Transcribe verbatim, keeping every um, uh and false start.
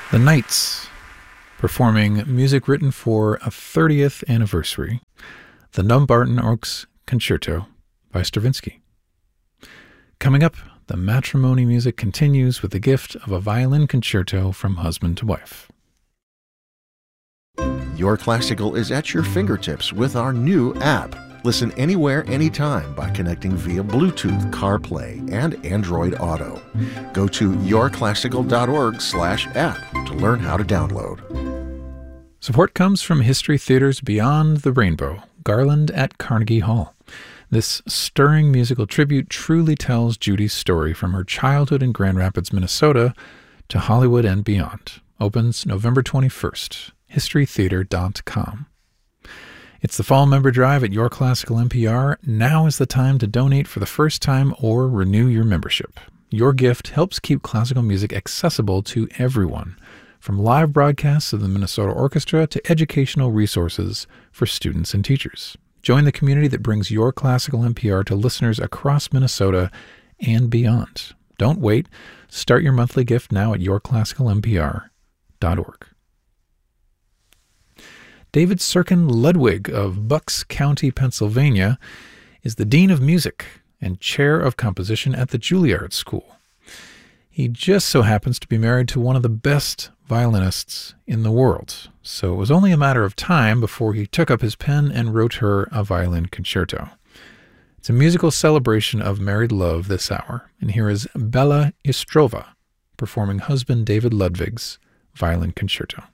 The Knights, performing music written for a thirtieth anniversary, the Dumbarton Oaks Concerto by Stravinsky. Coming up, the matrimony music continues with the gift of a violin concerto from husband to wife. Your Classical is at your fingertips with our new app. Listen anywhere, anytime by connecting via Bluetooth, CarPlay, and Android Auto. Go to yourclassical.org slash app to learn how to download. Support comes from History Theater's Beyond the Rainbow, Garland at Carnegie Hall. This stirring musical tribute truly tells Judy's story from her childhood in Grand Rapids, Minnesota, to Hollywood and beyond. Opens November twenty-first. history theater dot com. It's the fall member drive at Your Classical N P R. Now is the time to donate for the first time or renew your membership. Your gift helps keep classical music accessible to everyone, from live broadcasts of the Minnesota Orchestra to educational resources for students and teachers. Join the community that brings Your Classical N P R to listeners across Minnesota and beyond. Don't wait. Start your monthly gift now at your classical n p r dot org. David Sirkin Ludwig of Bucks County, Pennsylvania, is the Dean of Music and Chair of Composition at the Juilliard School. He just so happens to be married to one of the best violinists in the world, so it was only a matter of time before he took up his pen and wrote her a violin concerto. It's a musical celebration of married love this hour, and here is Bella Istrova performing husband David Ludwig's violin concerto.